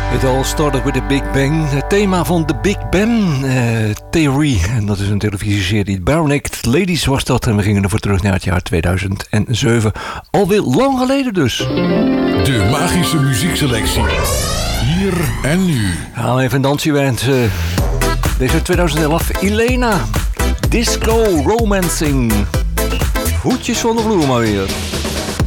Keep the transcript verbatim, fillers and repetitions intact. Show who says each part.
Speaker 1: It all started with the Big Bang. Het thema van de Big Bang uh, Theory. En dat is een televisieserie. Barenaked Ladies was dat. En we gingen ervoor terug naar het jaar tweeduizend zeven. Alweer lang geleden dus.
Speaker 2: De magische muziekselectie. Hier en nu.
Speaker 1: Gaan even een dansje wensen. Uh, deze tweeduizend elf. Elena. Disco Romancing. Voetjes van de vloer maar weer.